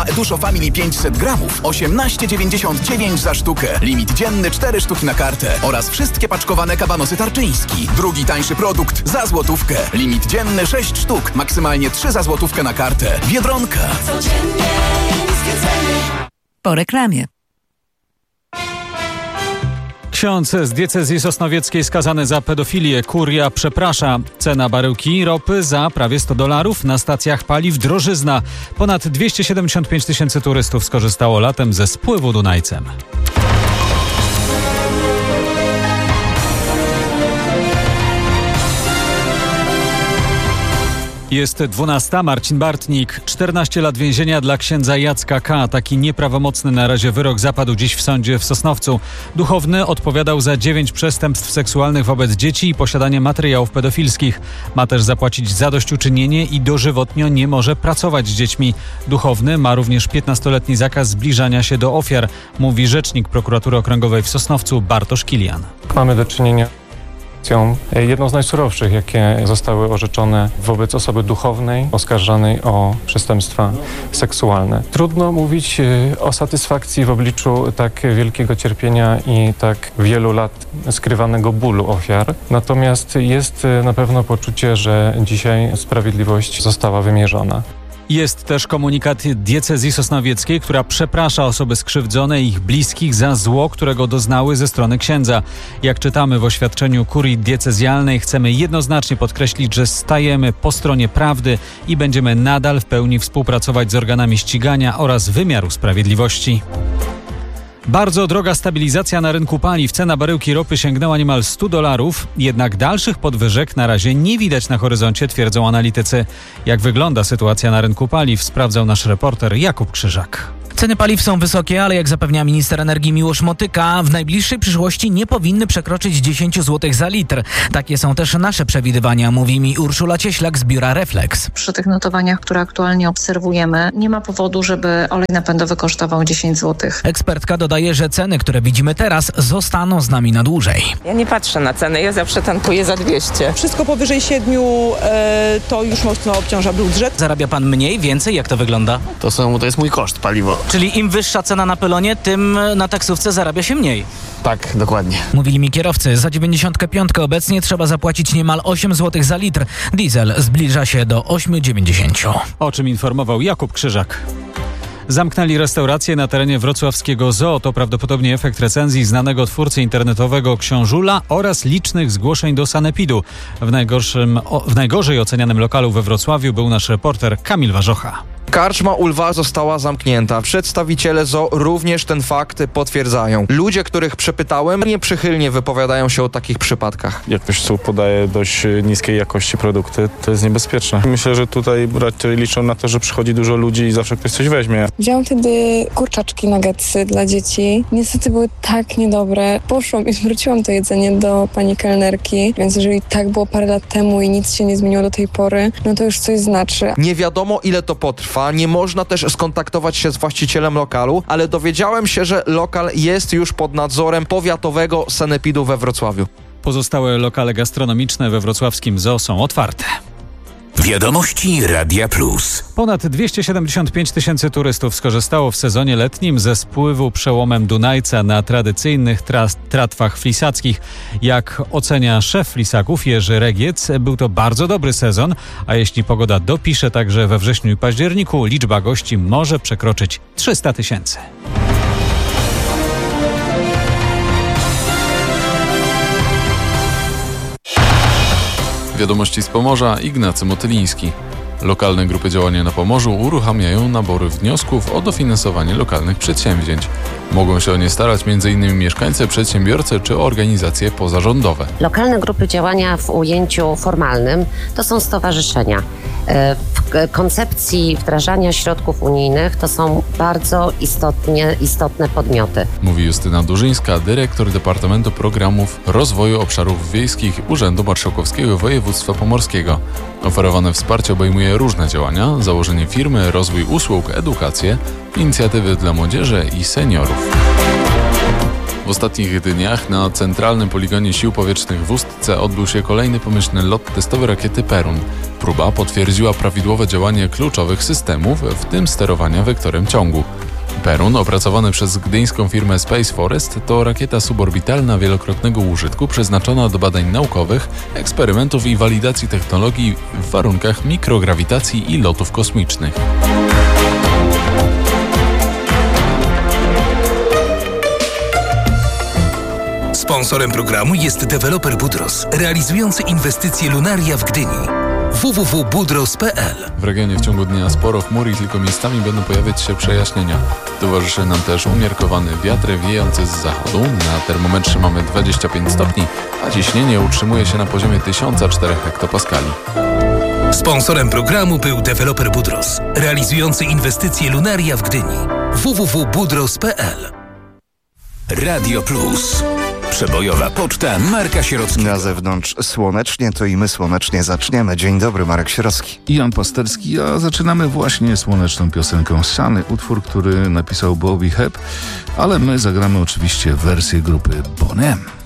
Duszo Family 500 gramów 18,99 za sztukę. Limit dzienny 4 sztuki na kartę. Oraz wszystkie paczkowane kabanosy Tarczyński. Drugi tańszy produkt za złotówkę. Limit dzienny 6 sztuk. Maksymalnie 3 za złotówkę na kartę. Biedronka. Codziennie niskie ceny. Po reklamie. Ksiądz z diecezji sosnowieckiej skazany za pedofilię. Kuria przeprasza. Cena baryłki ropy za prawie $100. Na stacjach paliw drożyzna. Ponad 275 000 turystów skorzystało latem ze spływu Dunajcem. Jest 12. Marcin Bartnik. 14 lat więzienia dla księdza Jacka K. Taki nieprawomocny na razie wyrok zapadł dziś w sądzie w Sosnowcu. Duchowny odpowiadał za 9 przestępstw seksualnych wobec dzieci i posiadanie materiałów pedofilskich. Ma też zapłacić zadośćuczynienie i dożywotnio nie może pracować z dziećmi. Duchowny ma również 15-letni zakaz zbliżania się do ofiar, mówi rzecznik prokuratury okręgowej w Sosnowcu Bartosz Kilian. Mamy do czynienia jedną z najsurowszych, jakie zostały orzeczone wobec osoby duchownej oskarżanej o przestępstwa seksualne. Trudno mówić o satysfakcji w obliczu tak wielkiego cierpienia i tak wielu lat skrywanego bólu ofiar. Natomiast jest na pewno poczucie, że dzisiaj sprawiedliwość została wymierzona. Jest też komunikat diecezji sosnowieckiej, która przeprasza osoby skrzywdzone i ich bliskich za zło, którego doznały ze strony księdza. Jak czytamy w oświadczeniu kurii diecezjalnej, chcemy jednoznacznie podkreślić, że stajemy po stronie prawdy i będziemy nadal w pełni współpracować z organami ścigania oraz wymiaru sprawiedliwości. Bardzo droga stabilizacja na rynku paliw. Cena baryłki ropy sięgnęła niemal $100, jednak dalszych podwyżek na razie nie widać na horyzoncie, twierdzą analitycy. Jak wygląda sytuacja na rynku paliw, sprawdzał nasz reporter Jakub Krzyżak. Ceny paliw są wysokie, ale jak zapewnia minister energii Miłosz Motyka, w najbliższej przyszłości nie powinny przekroczyć 10 zł za litr. Takie są też nasze przewidywania, mówi mi Urszula Cieślak z biura Reflex. Przy tych notowaniach, które aktualnie obserwujemy, nie ma powodu, żeby olej napędowy kosztował 10 zł. Ekspertka dodaje, że ceny, które widzimy teraz, zostaną z nami na dłużej. Ja nie patrzę na ceny, ja zawsze tankuję za 200. Wszystko powyżej 7 to już mocno obciąża budżet. Zarabia pan mniej, więcej? Jak to wygląda? To jest mój koszt, paliwo. Czyli im wyższa cena na pylonie, tym na taksówce zarabia się mniej. Tak, dokładnie. Mówili mi kierowcy, za 95 obecnie trzeba zapłacić niemal 8 zł za litr. Diesel zbliża się do 8,90. O czym informował Jakub Krzyżak. Zamknęli restaurację na terenie wrocławskiego zoo. To prawdopodobnie efekt recenzji znanego twórcy internetowego Książula oraz licznych zgłoszeń do sanepidu. W najgorzej ocenianym lokalu we Wrocławiu był nasz reporter Kamil Warzocha. Karczma u Lwa została zamknięta. Przedstawiciele zoo również ten fakt potwierdzają. Ludzie, których przepytałem, nieprzychylnie wypowiadają się o takich przypadkach. Jak ktoś podaje dość niskiej jakości produkty, to jest niebezpieczne. Myślę, że tutaj raczej liczą na to, że przychodzi dużo ludzi i zawsze ktoś coś weźmie. Wziąłam wtedy kurczaczki nuggetsy dla dzieci. Niestety były tak niedobre. Poszłam i zwróciłam to jedzenie do pani kelnerki, więc jeżeli tak było parę lat temu i nic się nie zmieniło do tej pory, no to już coś znaczy. Nie wiadomo, ile to potrwa. Nie można też skontaktować się z właścicielem lokalu, ale dowiedziałem się, że lokal jest już pod nadzorem powiatowego sanepidu we Wrocławiu. Pozostałe lokale gastronomiczne we wrocławskim zoo są otwarte. Wiadomości Radia Plus. Ponad 275 000 turystów skorzystało w sezonie letnim ze spływu przełomem Dunajca na tradycyjnych tratwach flisackich. Jak ocenia szef flisaków Jerzy Regiec, był to bardzo dobry sezon, a jeśli pogoda dopisze także we wrześniu i październiku, liczba gości może przekroczyć 300 000. Wiadomości z Pomorza, Ignacy Motyliński. Lokalne grupy działania na Pomorzu uruchamiają nabory wniosków o dofinansowanie lokalnych przedsięwzięć. Mogą się o nie starać m.in. mieszkańcy, przedsiębiorcy czy organizacje pozarządowe. Lokalne grupy działania w ujęciu formalnym to są stowarzyszenia. W koncepcji wdrażania środków unijnych to są bardzo istotne podmioty. Mówi Justyna Durzyńska, dyrektor Departamentu Programów Rozwoju Obszarów Wiejskich Urzędu Marszałkowskiego Województwa Pomorskiego. Oferowane wsparcie obejmuje różne działania, założenie firmy, rozwój usług, edukację, inicjatywy dla młodzieży i seniorów. W ostatnich dniach na centralnym poligonie sił powietrznych w Ustce odbył się kolejny pomyślny lot testowy rakiety Perun. Próba potwierdziła prawidłowe działanie kluczowych systemów, w tym sterowania wektorem ciągu. Perun, opracowany przez gdyńską firmę Space Forest, to rakieta suborbitalna wielokrotnego użytku przeznaczona do badań naukowych, eksperymentów i walidacji technologii w warunkach mikrograwitacji i lotów kosmicznych. Sponsorem programu jest deweloper Budros, realizujący inwestycje Lunaria w Gdyni. www.budros.pl. W regionie w ciągu dnia sporo chmur i tylko miejscami będą pojawiać się przejaśnienia. Towarzyszy nam też umiarkowany wiatr wiejący z zachodu. Na termometrze mamy 25 stopni, a ciśnienie utrzymuje się na poziomie 1004 hektopaskali. Sponsorem programu był deweloper Budros, realizujący inwestycje Lunaria w Gdyni. www.budros.pl. Radio Plus. Przebojowa poczta Marka Sierockiego. Na zewnątrz słonecznie, to i my słonecznie zaczniemy. Dzień dobry, Marek Sierocki. I Jan Pasterski, a zaczynamy właśnie słoneczną piosenką Sunny, utwór, który napisał Bobby Hebb, ale my zagramy oczywiście wersję grupy Boney M.